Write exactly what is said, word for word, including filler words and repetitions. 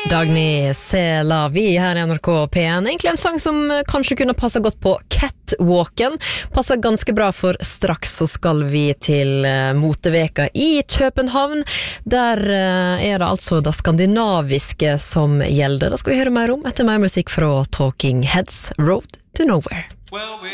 Dagny C'est la vie her i N R K P en. Egentlig en sang som kanskje kunne passet godt på Catwalken. Passer ganske bra, for straks så skal vi til moteveka i København. Der er det altså det skandinaviske som gjelder. Det skal vi høre mer om etter mer musikk fra Talking Heads, Road to Nowhere.